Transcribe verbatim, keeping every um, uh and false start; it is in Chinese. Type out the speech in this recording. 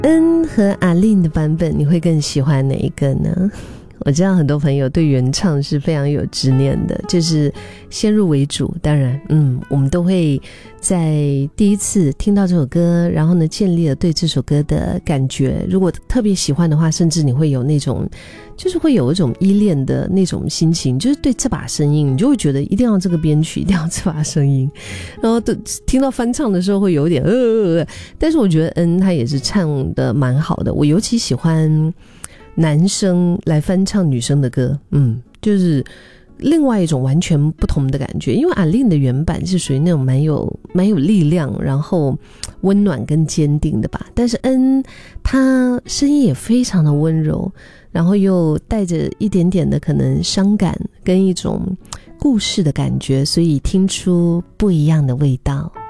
恩和阿令的版本你会更喜欢哪一个呢？我知道很多朋友对原唱是非常有执念的，就是先入为主。当然嗯，我们都会在第一次听到这首歌，然后呢建立了对这首歌的感觉，如果特别喜欢的话，甚至你会有那种就是会有一种依恋的那种心情，就是对这把声音你就会觉得一定要这个编曲，一定要这把声音，然后听到翻唱的时候会有点呃，但是我觉得恩他也是唱的蛮好的。我尤其喜欢男生来翻唱女生的歌，嗯，就是另外一种完全不同的感觉。因为阿令的原版是属于那种蛮有蛮有力量，然后温暖跟坚定的吧，但是恩他声音也非常的温柔，然后又带着一点点的可能伤感跟一种故事的感觉，所以听出不一样的味道。